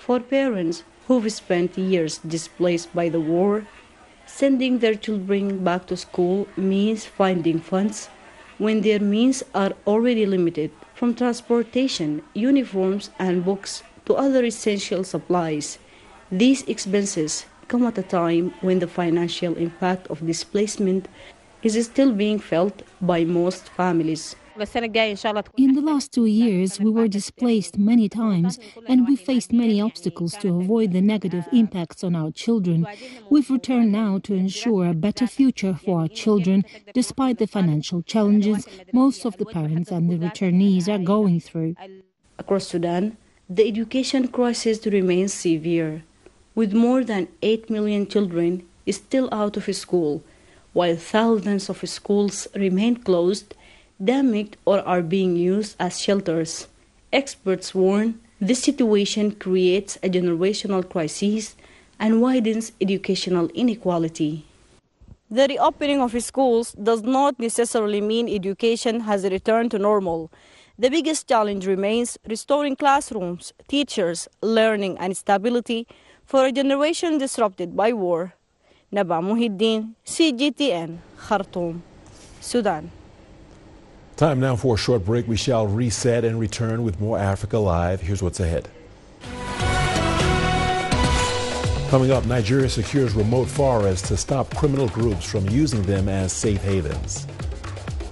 For parents who've spent years displaced by the war, sending their children back to school means finding funds when their means are already limited, from transportation, uniforms, and books to other essential supplies. These expenses come at a time when the financial impact of displacement is still being felt by most families. In the last 2 years, we were displaced many times and we faced many obstacles to avoid the negative impacts on our children. We've returned now to ensure a better future for our children, despite the financial challenges most of the parents and the returnees are going through. Across Sudan, the education crisis remains severe, with more than 8 million children still out of school, while thousands of schools remain closed, damaged, or are being used as shelters. Experts warn this situation creates a generational crisis and widens educational inequality. The reopening of schools does not necessarily mean education has returned to normal. The biggest challenge remains restoring classrooms, teachers, learning, and stability for a generation disrupted by war. Naba Muhiddin, CGTN, Khartoum, Sudan. Time now for a short break. We shall reset and return with more Africa Live. Here's what's ahead. Coming up, Nigeria secures remote forests to stop criminal groups from using them as safe havens.